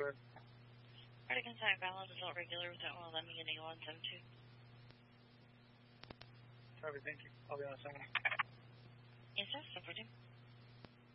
Go ahead. Cardiac contact valid adult regular without oil lemming in A172. Copy, thank you. I'll be on assignment. Yes, sir. So,